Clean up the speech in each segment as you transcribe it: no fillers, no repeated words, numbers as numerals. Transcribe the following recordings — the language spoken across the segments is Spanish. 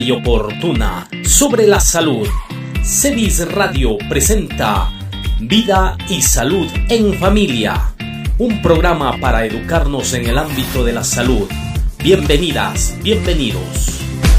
Y oportuna sobre la salud. CEDIS Radio presenta Vida y Salud en Familia, un programa para educarnos en el ámbito de la salud. Bienvenidas, bienvenidos.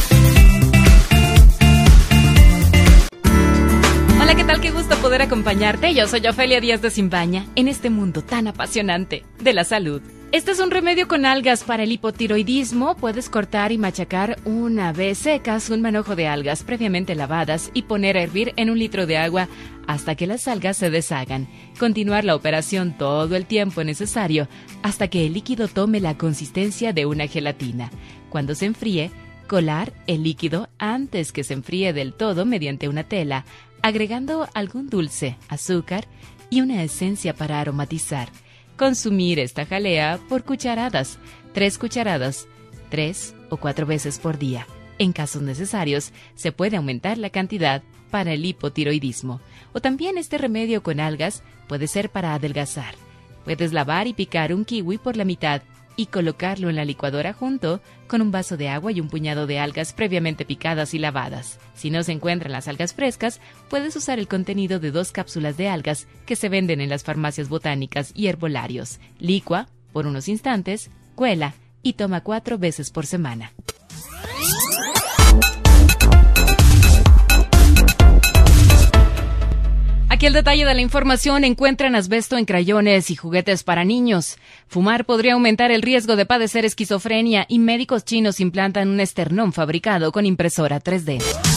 Hola, ¿qué tal? Qué gusto poder acompañarte. Yo soy Ofelia Díaz de Simbaña en este mundo tan apasionante de la salud. Este es un remedio con algas para el hipotiroidismo. Puedes cortar y machacar una vez secas un manojo de algas previamente lavadas y poner a hervir en 1 litro de agua hasta que las algas se deshagan. Continuar la operación todo el tiempo necesario hasta que el líquido tome la consistencia de una gelatina. Cuando se enfríe, colar el líquido antes que se enfríe del todo mediante una tela, agregando algún dulce, azúcar y una esencia para aromatizar. Consumir esta jalea por cucharadas, 3 cucharadas, 3 o 4 veces por día. En casos necesarios, se puede aumentar la cantidad para el hipotiroidismo. O también este remedio con algas puede ser para adelgazar. Puedes lavar y picar un kiwi por la mitad y colocarlo en la licuadora junto con un vaso de agua y un puñado de algas previamente picadas y lavadas. Si no se encuentran las algas frescas, puedes usar el contenido de 2 cápsulas de algas que se venden en las farmacias botánicas y herbolarios. Licua por unos instantes, cuela y toma 4 veces por semana. Aquí el detalle de la información: encuentran asbesto en crayones y juguetes para niños. Fumar podría aumentar el riesgo de padecer esquizofrenia y médicos chinos implantan un esternón fabricado con impresora 3D.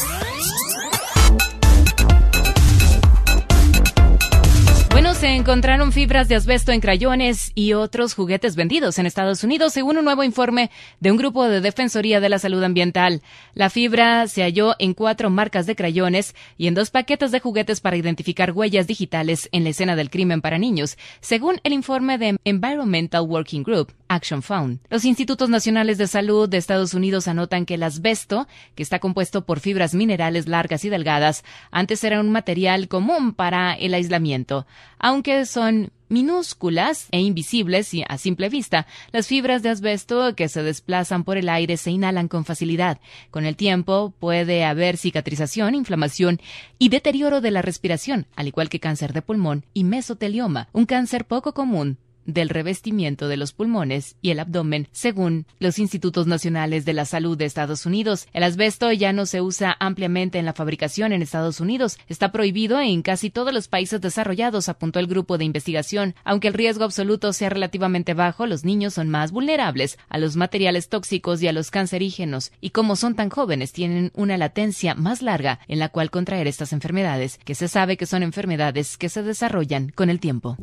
Se encontraron fibras de asbesto en crayones y otros juguetes vendidos en Estados Unidos, según un nuevo informe de un grupo de Defensoría de la Salud Ambiental. La fibra se halló en 4 marcas de crayones y en 2 paquetes de juguetes para identificar huellas digitales en la escena del crimen para niños, según el informe de Environmental Working Group, Action Found. Los Institutos Nacionales de Salud de Estados Unidos anotan que el asbesto, que está compuesto por fibras minerales largas y delgadas, antes era un material común para el aislamiento. Aunque son minúsculas e invisibles y a simple vista, las fibras de asbesto que se desplazan por el aire se inhalan con facilidad. Con el tiempo puede haber cicatrización, inflamación y deterioro de la respiración, al igual que cáncer de pulmón y mesotelioma, un cáncer poco común del revestimiento de los pulmones y el abdomen, según los Institutos Nacionales de la Salud de Estados Unidos. El asbesto ya no se usa ampliamente en la fabricación en Estados Unidos. Está prohibido en casi todos los países desarrollados, apuntó el grupo de investigación. Aunque el riesgo absoluto sea relativamente bajo, los niños son más vulnerables a los materiales tóxicos y a los cancerígenos, y como son tan jóvenes, tienen una latencia más larga en la cual contraer estas enfermedades, que se sabe que son enfermedades que se desarrollan con el tiempo.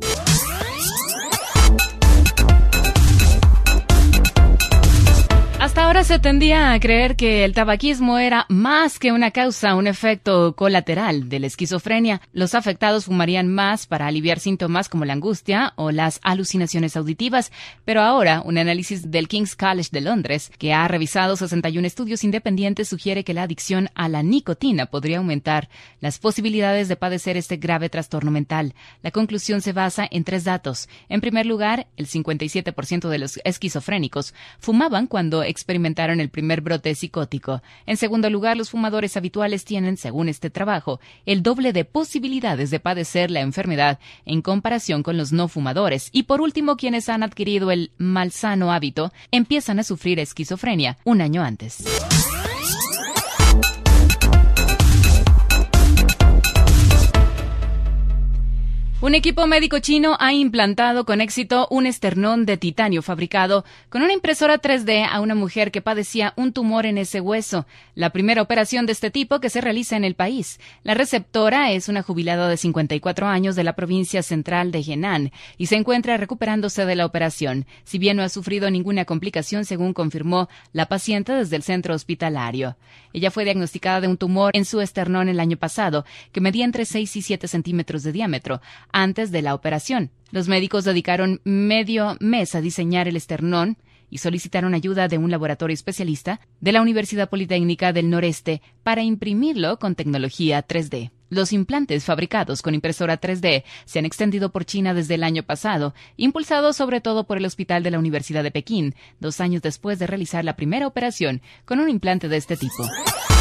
Hasta ahora se tendía a creer que el tabaquismo era más que una causa, un efecto colateral de la esquizofrenia. Los afectados fumarían más para aliviar síntomas como la angustia o las alucinaciones auditivas, pero ahora un análisis del King's College de Londres, que ha revisado 61 estudios independientes, sugiere que la adicción a la nicotina podría aumentar las posibilidades de padecer este grave trastorno mental. La conclusión se basa en 3 datos. En primer lugar, el 57% de los esquizofrénicos fumaban cuando experimentaron el primer brote psicótico. En segundo lugar, los fumadores habituales tienen, según este trabajo, el doble de posibilidades de padecer la enfermedad en comparación con los no fumadores. Y por último, quienes han adquirido el malsano hábito empiezan a sufrir esquizofrenia 1 año antes. Un equipo médico chino ha implantado con éxito un esternón de titanio fabricado con una impresora 3D a una mujer que padecía un tumor en ese hueso, la primera operación de este tipo que se realiza en el país. La receptora es una jubilada de 54 años de la provincia central de Henan y se encuentra recuperándose de la operación, si bien no ha sufrido ninguna complicación, según confirmó la paciente desde el centro hospitalario. Ella fue diagnosticada de un tumor en su esternón el año pasado, que medía entre 6 y 7 centímetros de diámetro. Antes de la operación, los médicos dedicaron medio mes a diseñar el esternón y solicitaron ayuda de un laboratorio especialista de la Universidad Politécnica del Noreste para imprimirlo con tecnología 3D. Los implantes fabricados con impresora 3D se han extendido por China desde el año pasado, impulsados sobre todo por el Hospital de la Universidad de Pekín, 2 años después de realizar la primera operación con un implante de este tipo.